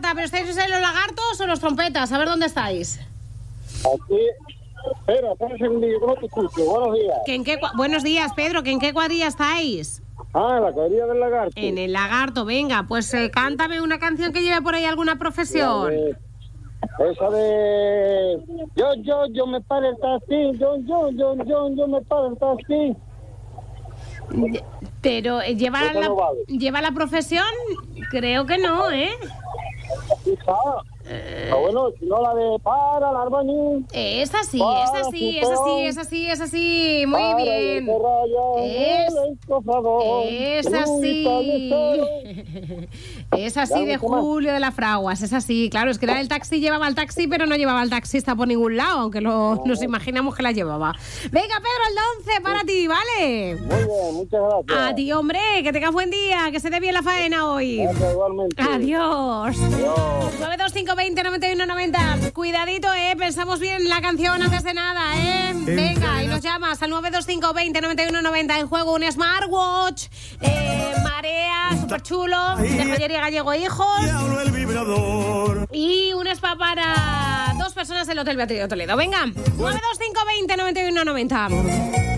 nada, pero ¿estáis en los lagartos o los trompetas? A ver dónde estáis. Aquí, espera un segundillo, ¿cómo te escucho? Buenos días. Buenos días, Pedro, ¿que en qué cuadrilla estáis? En la cuadrilla del lagarto. En el lagarto, venga, pues cántame una canción que lleve por ahí alguna profesión. Esa de... Yo me paro el taxi, yo me paro el taxi. Pero ¿lleva la profesión? Creo que no, ¿eh? Bueno, si no la de para la albañil. Es así. Muy bien. Es así. Es así de Julio de la Fraguas. Es así. Claro, es que era el taxi, llevaba el taxi, pero no llevaba el taxista por ningún lado, aunque nos imaginamos que la llevaba. Venga, Pedro, el 11 para ti, ¿vale? Muy bien, muchas gracias. A ti, hombre, que tengas buen día, que se dé bien la faena hoy. Gracias, igualmente. Adiós. 925209190. Cuidadito, pensamos bien la canción antes de nada, Venga, y nos llamas al 925209190. En juego un smartwatch, Marea, súper chulo, de Joyería Gallego Hijos, y un spa para 2 personas en el Hotel Beatriz de Toledo. Venga, 925209190.